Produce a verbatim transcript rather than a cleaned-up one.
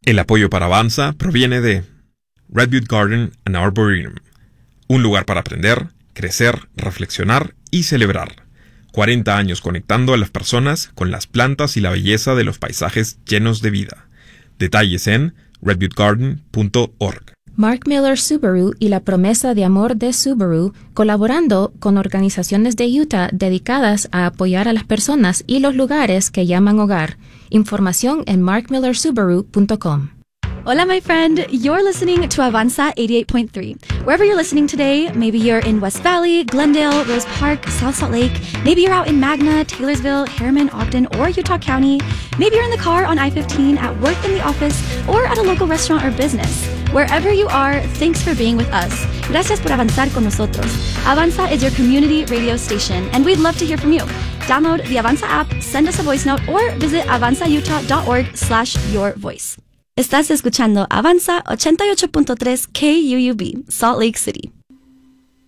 El apoyo para Avanza proviene de Redwood Garden and Arboretum, un lugar para aprender, crecer, reflexionar y celebrar. cuarenta años conectando a las personas con las plantas y la belleza de los paisajes llenos de vida. Detalles en redwood garden punto org. Mark Miller Subaru y la promesa de amor de Subaru, colaborando con organizaciones de Utah dedicadas a apoyar a las personas y los lugares que llaman hogar. Información en mark miller subaru punto com. Hola, my friend. You're listening to Avanza eighty-eight point three. Wherever you're listening today, maybe you're in West Valley, Glendale, Rose Park, South Salt Lake. Maybe you're out in Magna, Taylorsville, Harriman, Ogden, or Utah County. Maybe you're in the car on I fifteen, at work in the office, or at a local restaurant or business. Wherever you are, thanks for being with us. Gracias por avanzar con nosotros. Avanza is your community radio station, and we'd love to hear from you. Download the Avanza app, send us a voice note, or visit avanza utah dot org slash your voice. Estás escuchando Avanza ochenta y ocho punto tres K U U B, Salt Lake City.